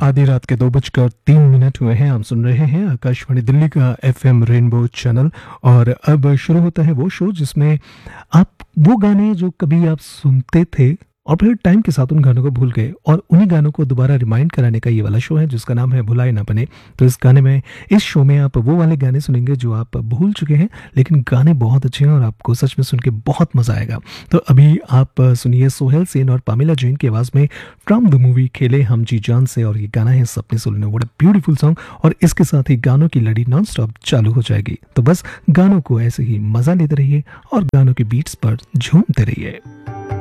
आधी रात के 2:03 हुए हैं। आप सुन रहे हैं आकाशवाणी दिल्ली का एफएम रेनबो चैनल और अब शुरू होता है वो शो जिसमें आप वो गाने जो कभी आप सुनते थे और फिर टाइम के साथ उन गानों को भूल गए और उन्हीं गानों को दोबारा रिमाइंड कराने का ये वाला शो है जिसका नाम है भुलाए ना बने। तो इस शो में आप वो वाले गाने सुनेंगे जो आप भूल चुके हैं, लेकिन गाने बहुत अच्छे हैं और आपको सच में सुन के बहुत मजा आएगा। तो अभी आप सुनिए सोहेल सेन और पामिला जैन की आवाज में फ्रॉम द मूवी खेले हम जी जान से, और ये गाना है सपने सुनने। What a beautiful song. और इसके साथ ही गानों की लड़ी नॉन स्टॉप चालू हो जाएगी। तो बस गानों को ऐसे ही मजा लेते रहिए और गानों के बीट्स पर झूमते रहिए।